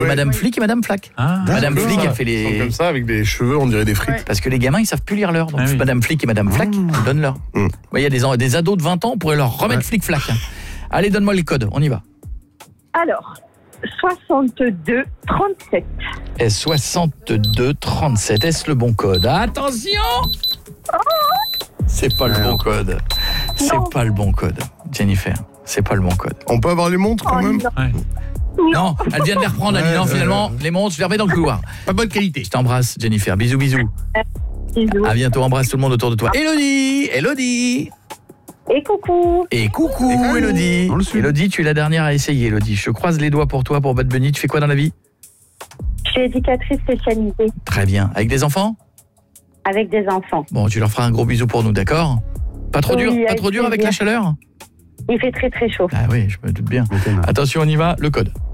Madame Flic et Madame Flac. Madame Flic, elle fait Ils sont les... comme ça, avec des cheveux, on dirait des frites. Ouais. Parce que les gamins, ils savent plus lire l'heure. Donc Madame Flic et Madame Flac, elles donnent l'heure. Il y a des ados de 20 ans, on pourrait leur remettre Flic-Flac. Allez, donne-moi les codes, on y va. Alors, 62 37. Et 62 37, est-ce le bon code? Attention! C'est pas le bon code. C'est pas le bon code, Jennifer. C'est pas le bon code. On peut avoir les montres quand même? Non, elle vient de les reprendre, elle dit non, finalement, les montres, je les remets dans le couloir. Pas bonne qualité. Je t'embrasse, Jennifer. Bisous, bisous. Bisous. À bientôt, embrasse tout le monde autour de toi. Elodie! Et coucou. Et coucou, Elodie. On le suit. Elodie, tu es la dernière à essayer, Elodie. Je croise les doigts pour toi, pour Bad Bunny. Tu fais quoi dans la vie? Je suis éducatrice spécialisée Très bien. Avec des enfants? avec des enfants. Bon, tu leur feras un gros bisou pour nous, d'accord? Pas trop Oui, dur, pas avec trop dur avec la plaisir. chaleur? Il fait très très chaud. Ah oui, je me doute bien. Attention, on y va, le code.